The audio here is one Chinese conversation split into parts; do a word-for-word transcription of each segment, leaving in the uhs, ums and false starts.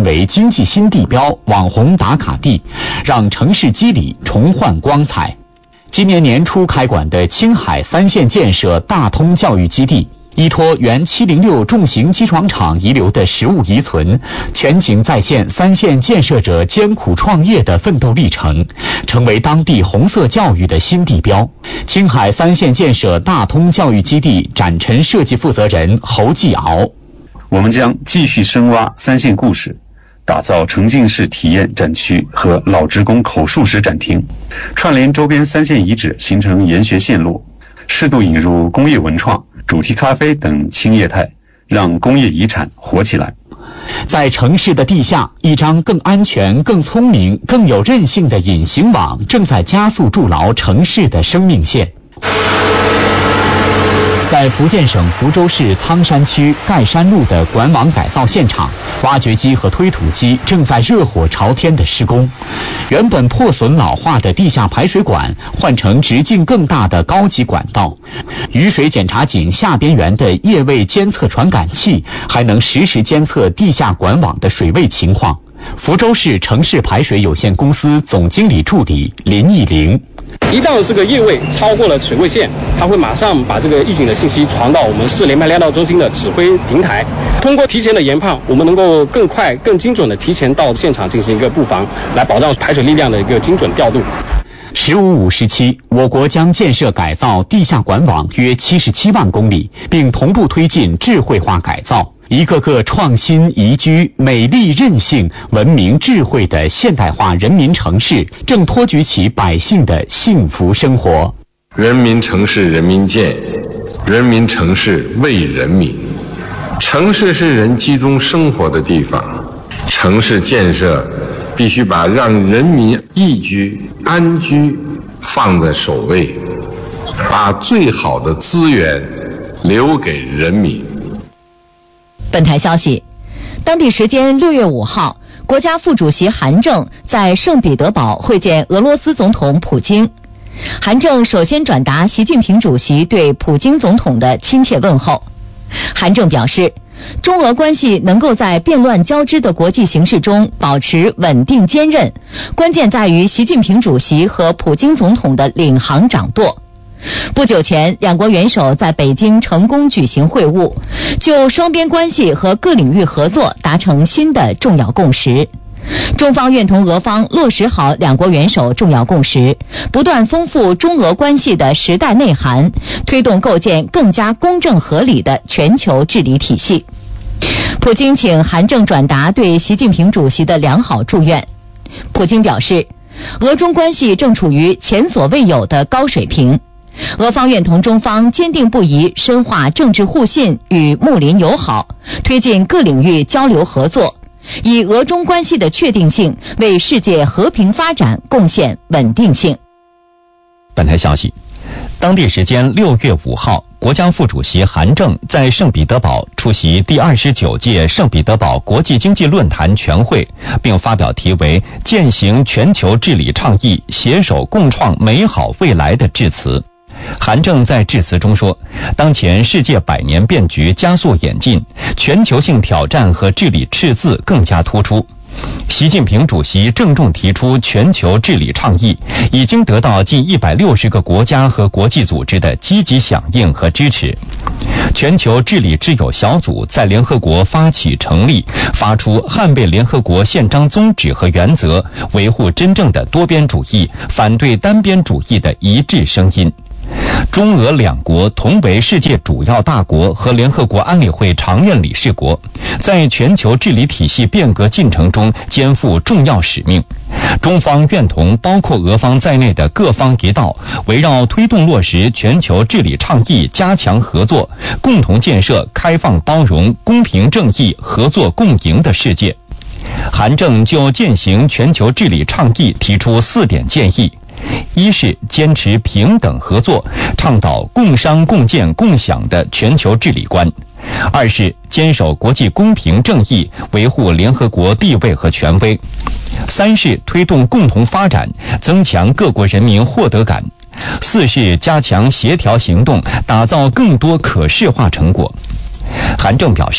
成为经济新地标、网红打卡地，让城市肌理重焕光彩。今年年初开馆的青海三线建设大通教育基地，依托原七零六重型机床厂遗留的实物遗存，全景再现三线建设者艰苦创业的奋斗历程，成为当地红色教育的新地标。青海三线建设大通教育基地展陈设计负责人侯继敖： 我们将继续深挖三线故事，打造沉浸式体验展区和老职工口述史展厅，串联周边三线遗址，形成研学线路，适度引入工业文创、主题咖啡等轻业态，让工业遗产活起来。 在城市的地下，一张更安全、更聪明、更有韧性的隐形网正在加速筑牢城市的生命线。在福建省福州市苍山区盖山路的管网改造现场，挖掘机和推土机正在热火朝天的施工。原本破损老化的地下排水管换成直径更大的高级管道，雨水检查井下边缘的液位监测传感器还能实时监测地下管网的水位情况。福州市城市排水有限公司总经理助理林义玲： 一旦这个液位超过了水位线，它会马上把这个预警的信息传到我们市联排量道中心的指挥平台。通过提前的研判，我们能够更快、更精准的提前到现场进行一个布防，来保障排水力量的一个精准调度。 十五五时期，我国将建设改造地下管网约七十七万公里，并同步推进智慧化改造。一个个创新、宜居、美丽、韧性、文明、智慧的现代化人民城市，正托举起百姓的幸福生活。 人民城市人民建，人民城市为人民。城市是人集中生活的地方，城市建设必须把让人民宜居、安居放在首位，把最好的资源留给人民。 本台消息，当地时间六月五号，国家副主席韩正在圣彼得堡会见俄罗斯总统普京。韩正首先转达习近平主席对普京总统的亲切问候。韩正表示，中俄关系能够在变乱交织的国际形势中保持稳定坚韧，关键在于习近平主席和普京总统的领航掌舵。不久前，两国元首在北京成功举行会晤，就双边关系和各领域合作达成新的重要共识。中方愿同俄方落实好两国元首重要共识，不断丰富中俄关系的时代内涵，推动构建更加公正合理的全球治理体系。普京请韩正转达对习近平主席的良好祝愿。普京表示，俄中关系正处于前所未有的高水平，俄方愿同中方坚定不移深化政治互信与睦邻友好，推进各领域交流合作，以俄中关系的确定性为世界和平发展贡献稳定性。 本台消息，当地时间六月五号，国家副主席韩正在圣彼得堡出席第二十九届圣彼得堡国际经济论坛全会，并发表题为《践行全球治理倡议，携手共创美好未来》的致辞。韩正在致辞中说，当前世界百年变局加速演进，全球性挑战和治理赤字更加突出。习近平主席郑重提出全球治理倡议，已经得到近一百六十个国家和国际组织的积极响应和支持。全球治理之友小组在联合国发起成立，发出捍卫联合国宪章宗旨和原则，维护真正的多边主义，反对单边主义的一致声音。中俄两国同为世界主要大国和联合国安理会常任理事国，在全球治理体系变革进程中肩负重要使命。中方愿同包括俄方在内的各方一道，围绕推动落实全球治理倡议加强合作，共同建设开放包容、公平正义、合作共赢的世界。韩正就践行全球治理倡议提出四点建议：一是坚持平等合作，倡导共商共建共享的全球治理观；二是坚守国际公平正义，维护联合国地位和权威；三是推动共同发展，增强各国人民获得感；四是加强协调行动，打造更多可视化成果。韩正表示，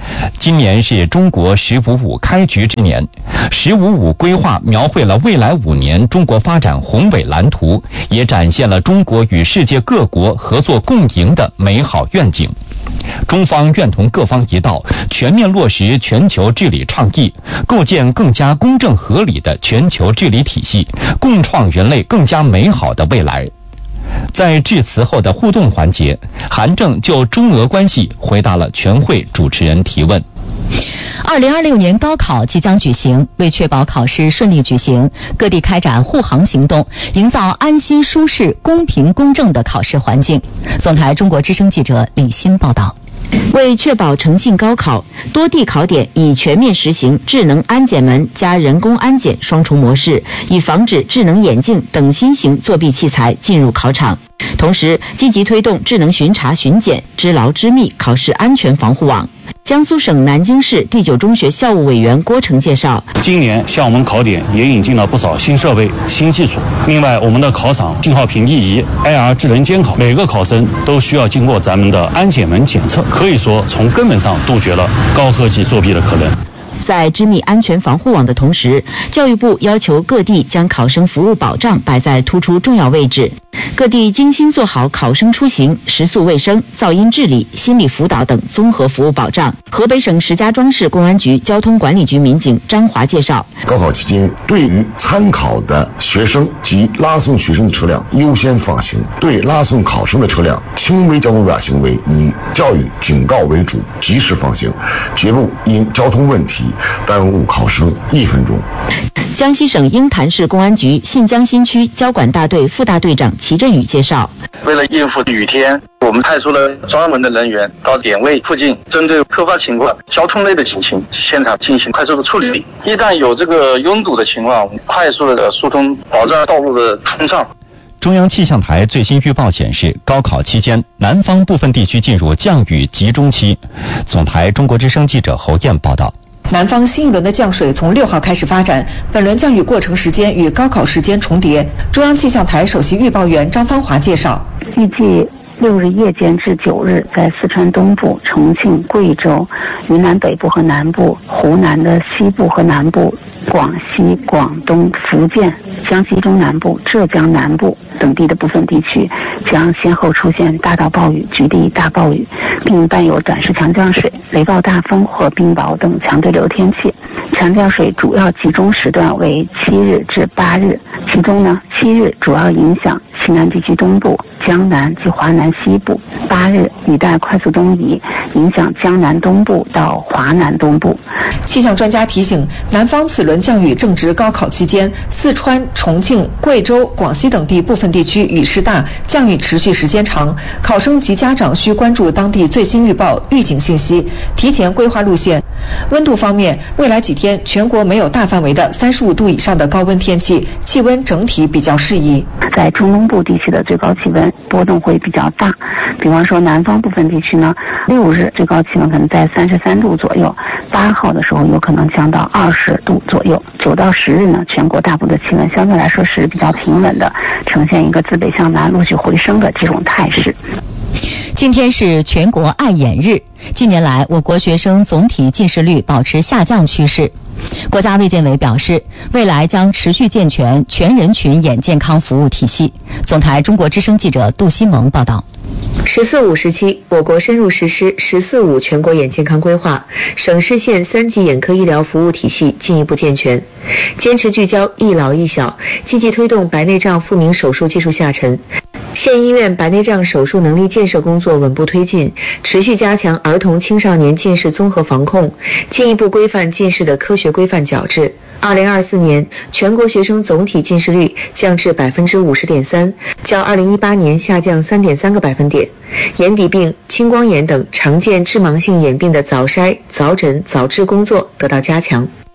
今年是中国“十五五”开局之年，“十五五”规划描绘了未来五年中国发展宏伟蓝图，也展现了中国与世界各国合作共赢的美好愿景。中方愿同各方一道，全面落实全球治理倡议，构建更加公正合理的全球治理体系，共创人类更加美好的未来。在致辞后的互动环节，韩正就中俄关系回答了全会主持人提问。 二零二六年高考即将举行，为确保考试顺利举行，各地开展护航行动，营造安心、舒适、公平、公正的考试环境。总台中国之声记者李欣报道。 为确保诚信高考，多地考点已全面实行智能安检门加人工安检双重模式，以防止智能眼镜等新型作弊器材进入考场。同时，积极推动智能巡查巡检，知牢知密考试安全防护网。江苏省南京市第九中学校务委员郭成介绍， 今年向我们考点也引进了不少新设备、新技术。另外，我们的考场信号屏蔽仪、I R 智能监考，每个考生都需要经过咱们的安检门检测，可以说从根本上杜绝了高科技作弊的可能。 在织密安全防护网的同时，教育部要求各地将考生服务保障摆在突出重要位置，各地精心做好考生出行、食宿卫生、噪音治理、心理辅导等综合服务保障。河北省石家庄市公安局交通管理局民警张华介绍， 高考期间，对于参考的学生及拉送学生的车辆优先放行，对拉送考生的车辆轻微交通违法行为以教育警告为主，及时放行，绝不因交通问题耽误考生一分钟。 江西省鹰潭市公安局信江新区交管大队副大队长齐振宇介绍， 为了应付雨天，我们派出了专门的人员到点位附近，针对突发情况、交通类的情形，现场进行快速的处理。一旦有这个拥堵的情况，快速的疏通，保障道路的通畅。 中央气象台最新预报显示，高考期间，南方部分地区进入降雨集中期。总台中国之声记者侯燕报道。 南方新一轮的降水从六号开始发展，本轮降雨过程时间与高考时间重叠。中央气象台首席预报员张芳华介绍， 预计六日夜间至九日，在四川东部、重庆、贵州、云南北部和南部、湖南的西部和南部、广西、广东、福建、江西中南部、浙江南部等地的部分地区将先后出现大到暴雨、局地大暴雨，并伴有短时强降水、雷暴大风或冰雹等强对流天气。强降水主要集中时段为七日至八日，其中呢，七日主要影响西南地区东部、江南及华南西部；八日雨带快速东移，影响江南东部到华南东部。 气象专家提醒，南方此轮降雨正值高考期间，四川、重庆、贵州、广西等地部分地区雨势大，降雨持续时间长，考生及家长需关注当地最新预报、预警信息，提前规划路线。温度方面，未来几天全国没有大范围的三十五度以上的高温天气，气温整体比较适宜。 在中东部地区的最高气温波动会比较大，比方说南方部分地区呢，六日最高气温可能在三十三度左右，八号的时候有可能降到二十度左右。九到十日呢，全国大部的气温相对来说是比较平稳的，呈现一个自北向南陆续回升的这种态势。 今天是全国爱眼日，近年来我国学生总体近视率保持下降趋势。国家卫健委表示，未来将持续健全全人群眼健康服务体系。总台中国之声记者杜西萌报道。 十四五时期，我国深入实施十四五全国眼健康规划，省市县三级眼科医疗服务体系进一步健全，坚持聚焦一老一小，积极推动白内障复明手术技术下沉。县医院白内障手术能力建设工作稳步推进，持续加强儿童青少年近视综合防控，进一步规范近视的科学规范矫治。二零二四年，全国学生总体近视率降至百分之五十点三，较二零一八年下降三点三个百分点。眼底病、青光眼等常见致盲性眼病的早筛、早诊、早治工作得到加强。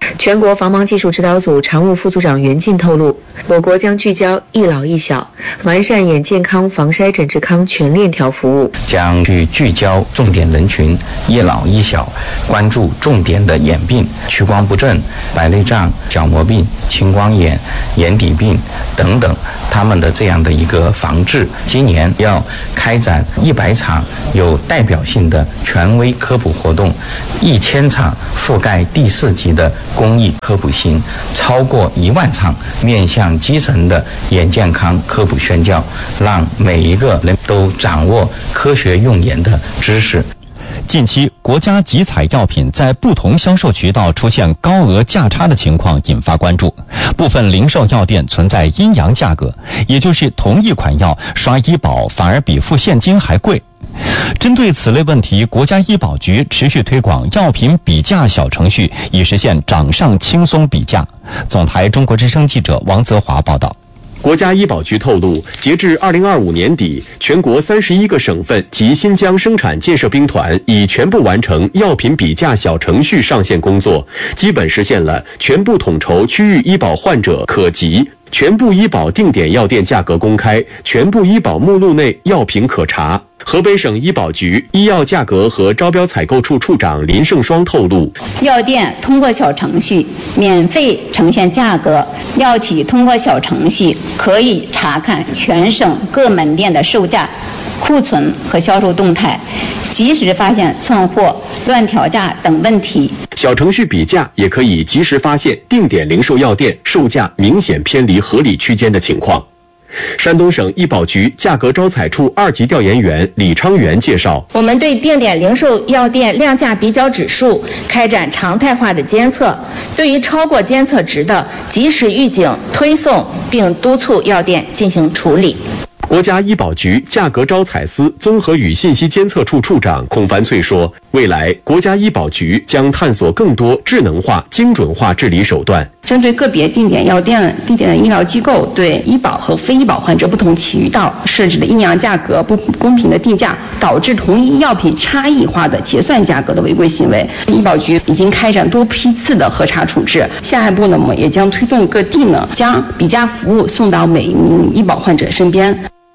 全国防盲技术指导组常务副组长袁进透露，我国将聚焦一老一小，完善眼健康防筛诊治康全链条服务， 将去聚焦重点人群一老一小，关注重点的眼病，屈光不正、白内障、角膜病、青光眼、眼底病等等，他们的这样的一个防治。今年要开展一百场有代表性的权威科普活动，一千场覆盖第四级的公益科普行，超过一万场面向基层的眼健康科普宣教，让每一个人都掌握科学用眼的知识。 近期，国家集采药品在不同销售渠道出现高额价差的情况引发关注，部分零售药店存在阴阳价格，也就是同一款药刷医保反而比付现金还贵。针对此类问题，国家医保局持续推广药品比价小程序，以实现掌上轻松比价。总台中国之声记者王泽华报道。 国家医保局透露，截至二零二五年底，全国三十一个省份及新疆生产建设兵团已全部完成药品比价小程序上线工作，基本实现了全部统筹区域医保患者可及、全部医保定点药店价格公开、全部医保目录内药品可查。河北省医保局医药价格和招标采购处处长林胜双透露， 药店通过小程序免费呈现价格，药企通过小程序可以查看全省各门店的售价、库存和销售动态，及时发现窜货、乱调价等问题。 小程序比价也可以及时发现定点零售药店售价明显偏离合理区间的情况。山东省医保局价格招采处二级调研员李昌元介绍， 我们对定点零售药店量价比较指数开展常态化的监测，对于超过监测值的及时预警推送，并督促药店进行处理。 国家医保局价格招采司综合与信息监测处处长孔凡翠说，未来国家医保局将探索更多智能化、精准化治理手段， 针对个别定点药店、定点的医疗机构对医保和非医保患者不同渠道设置的阴阳价格、不公平的定价，导致同一药品差异化的结算价格的违规行为。医保局已经开展多批次的核查处置，下一步呢，我们也将推动各地呢将比价服务送到每一名医保患者身边。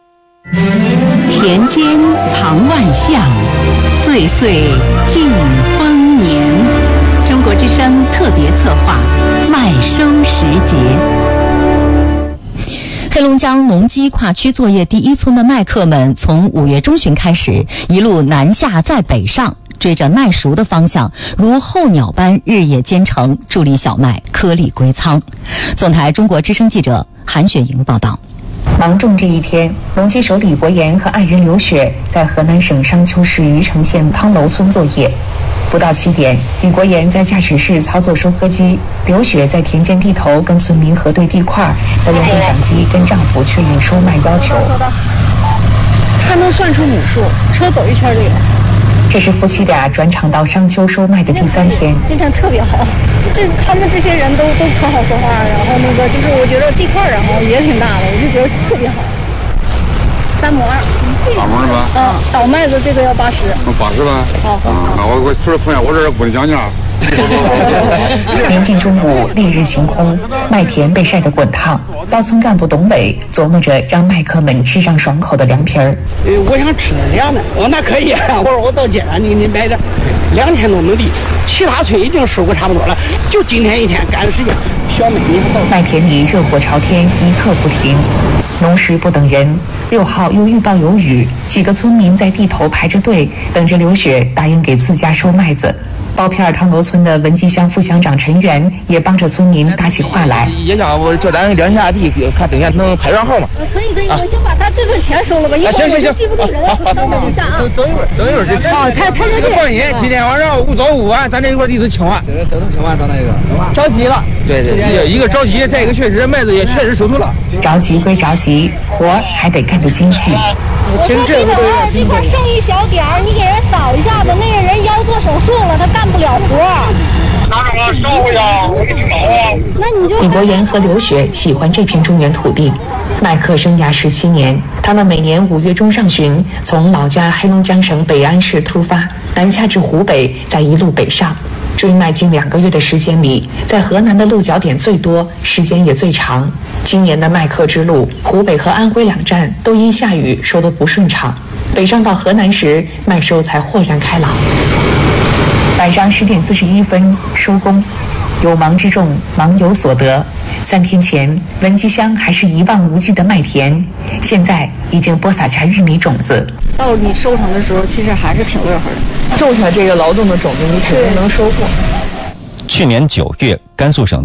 田间藏万象，岁岁尽丰年。中国之声特别策划，麦收时节。 黑龙江农机跨区作业第一村的麦客们，从五月中旬开始，一路南下再北上，追着麦熟的方向，如候鸟般日夜兼程，助力小麦颗粒归仓。总台中国之声记者韩雪莹报道。 芒种这一天，农机手李国岩和爱人刘雪在河南省商丘市虞城县汤楼村作业。不到七点，李国岩在驾驶室操作收割机，刘雪在田间地头跟村民核对地块，再用对讲机跟丈夫确认收麦要求。 他能算出亩数，车走一圈就有。 这是夫妻俩转场到商丘收麦的第三天。 今天特别好，这他们这些人都都可好说话，然后那个就是我觉得地块然后也挺大的，我就觉得特别好。三亩二。 八亩是吧？ 嗯，倒麦子这个要八十。 八十吧。好好。嗯，那我我出来碰见我这不能讲价。 临近中午，烈日晴空，麦田被晒得滚烫。稻村干部董伟琢磨着让麦客们吃上爽口的凉皮儿。 呃，我想吃凉的。我说那可以，我说我到街上你你买点。两天多亩地，其他村已经收割差不多了，就今天一天赶时间。小麦你不到。 麦田里热火朝天，一刻不停。农时不等人，六号又预报有雨，几个村民在地头排着队，等着刘雪答应给自家收麦子。包片汤楼村的文集乡副乡长陈元也帮着村民打起话来。 也想我叫咱两下地，看等下能排上号吗？ 可以可以，我先把他这份钱收了吧，一会儿我就记不住人。稍等一下啊。 等一会儿，等一会儿这啊，排排着队。 放心，今天晚上五早五晚，咱这一块地都清完。 都能清完，到那个。 着急了。 对对对，一个着急，再一个确实麦子也确实收出了。 着急归着急，活还得干得精细。 我说这个二这块剩一小点儿，你给人扫一下子，那个人腰做手术了，他干不了活。 拿着我烧回去，我给你搞啊！ 李国岩和刘雪喜欢这片中原土地，麦客生涯十七年，他们每年五月中上旬从老家黑龙江省北安市出发，南下至湖北，再一路北上。追麦近两个月的时间里，在河南的落脚点最多，时间也最长。今年的麦客之路，湖北和安徽两站都因下雨收得不顺畅，北上到河南时，麦收才豁然开朗。晚上十点四十一分收工，有忙之众，忙有所得。三天前，文集乡还是一望无际的麦田，现在已经播撒下玉米种子。 到你收成的时候，其实还是挺乐呵的。 种下这个劳动的种子，你肯定能收获。 去年九月，甘肃省